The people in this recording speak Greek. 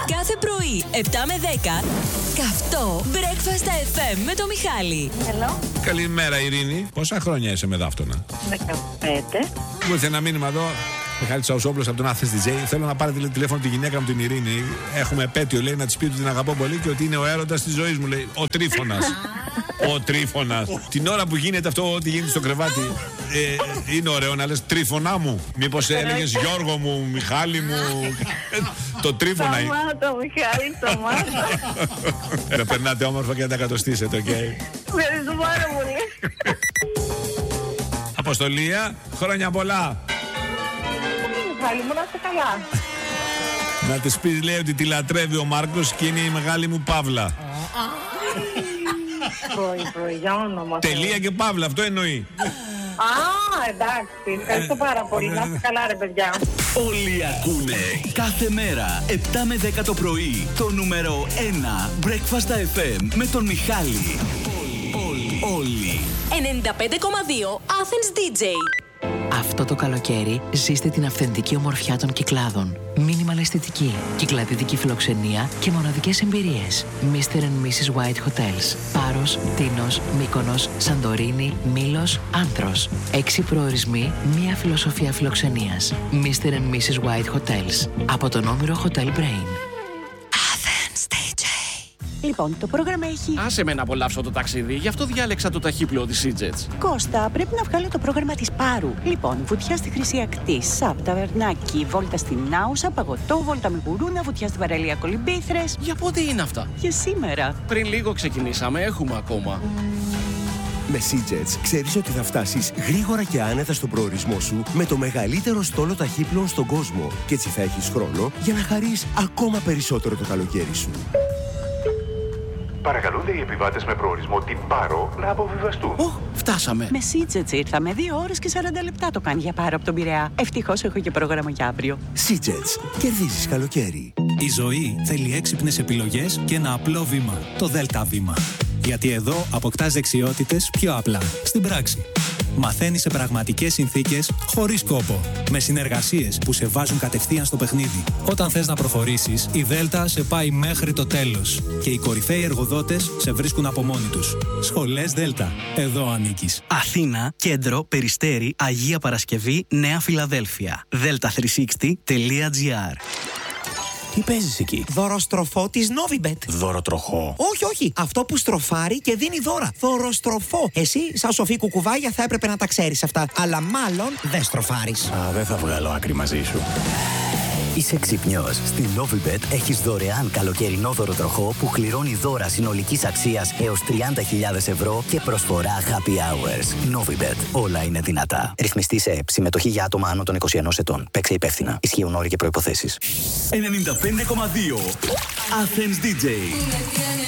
Κάθε πρωί, 7 με 10, καυτό Breakfast FM με το Μιχάλη. Hello. Καλημέρα, Ειρήνη. Πόσα χρόνια είσαι με δάφτωνα? 15. Μου ήρθε ένα μήνυμα εδώ. Μιχάλη Τσαουσόπουλος από τον Athens DJ. Θέλω να πάρετε τηλέφωνο τη γυναίκα μου, την Ειρήνη. Έχουμε επέτειο, λέει, να της πει ότι την αγαπώ πολύ και ότι είναι ο έρωτας της ζωής μου, λέει. Ο Τρίφωνας. Ο Τρίφωνας. Την ώρα που γίνεται αυτό, ό,τι γίνεται στο κρεβάτι, είναι ωραίο να λες Τρίφωνα μου. Μήπως έλεγες Γιώργο μου, Μιχάλη μου. Το Τρίφωνα είναι. Σταμάτω, Μιχάλη, σταμάτω. Περνάτε όμορφα και να τα κατοστήσετε, οκ. Ευχαριστώ πάρα πολύ. Αποστολία, χρόνια πολλά. Μιχάλη μου, να είστε καλά. Να της πεις, λέει, ότι τη λατρεύει ο Μάρκος και είναι η μεγάλη μου Παύλα. Πρωί, για όνομα. Τελεία και Παύλα, αυτό εννοεί. Εντάξει, ευχαριστώ πάρα πολύ. Να είστε καλά, ρε παιδιά. Όλοι ακούνε κάθε μέρα 7 με 10 το πρωί το νούμερο 1 Breakfast FM με τον Μιχάλη. Όλοι. 95,2 Athens DJ. Αυτό το καλοκαίρι ζήστε την αυθεντική ομορφιά των Κυκλάδων. Μίνιμαλ αισθητική, κυκλαδιτική φιλοξενία και μοναδικές εμπειρίες. Mr. and Mrs. White Hotels. Πάρος, Τίνος, Μύκονος, Σαντορίνη, Μήλος, Άνθρος. 6 προορισμοί, μία φιλοσοφία φιλοξενίας. Mr. and Mrs. White Hotels. Από τον Όμηρο Hotel Brain. Athens DJ. Λοιπόν, το πρόγραμμα έχει... Άσε με να απολαύσω το ταξίδι, γι' αυτό διάλεξα το ταχύπλοο της Sea-Jets. Κώστα, πρέπει να βγάλω το πρόγραμμα της Πάρου. Λοιπόν, βουτιά στη Χρυσή Ακτή, ΣΑΠ, ταβερνάκι, βόλτα στην Άουσα, παγωτό, βόλτα με γουρούνα, βουτιά στην παραλία Κολυμπήθρες. Για πότε είναι αυτά? Για σήμερα. Πριν λίγο ξεκινήσαμε, έχουμε ακόμα. Με Sea-Jets ξέρεις ότι θα φτάσεις γρήγορα και άνετα στον προορισμό σου με το μεγαλύτερο στόλο ταχύπλοων στον κόσμο. Και έτσι θα έχεις χρόνο για να χαρείς ακόμα περισσότερο το καλοκαίρι σου. Παρακαλούνται οι επιβάτες με προορισμό την Πάρο να αποβιβαστούν. Φτάσαμε. Με Sea-Jets ήρθαμε. 2 ώρες και 40 λεπτά το κάνει για Πάρο από τον Πειραιά. Ευτυχώς έχω και πρόγραμμα για αύριο. Sea-Jets. Κερδίζεις καλοκαίρι. Η ζωή θέλει έξυπνες επιλογές και ένα απλό βήμα. Το ΔΕΛΤΑ βήμα. Γιατί εδώ αποκτάς δεξιότητες πιο απλά. Στην πράξη. Μαθαίνεις σε πραγματικές συνθήκες, χωρίς κόπο. Με συνεργασίες που σε βάζουν κατευθείαν στο παιχνίδι. Όταν θες να προχωρήσεις, η ΔΕΛΤΑ σε πάει μέχρι το τέλος. Και οι κορυφαίοι εργοδότες σε βρίσκουν από μόνοι τους. Σχολές ΔΕΛΤΑ. Εδώ ανήκεις. Αθήνα, Κέντρο, Περιστέρι, Αγία Παρασκευή, Νέα Φιλαδέλφια. delta360.gr. Τι παίζεις εκεί? Δωροστροφό της Novibet. Δωροτροχό? Όχι. Αυτό που στροφάρει και δίνει δώρα. Δωροστροφό. Εσύ, σαν σοφή κουκουβάγια, θα έπρεπε να τα ξέρεις αυτά. Αλλά μάλλον δεν στροφάρεις. Δεν θα βγάλω άκρη μαζί σου. Είσαι ξυπνιός. Στη Novibet έχεις δωρεάν καλοκαιρινό δωροτροχό που κληρώνει δώρα συνολικής αξίας έως 30.000 ευρώ και προσφορά happy hours. Novibet. Όλα είναι δυνατά. Ρυθμιστή σε ΕΠ. Συμμετοχή για άτομα άνω των 21 ετών. Παίξε υπεύθυνα. Ισχύουν όροι και προϋποθέσεις. 95,2 Athens DJ.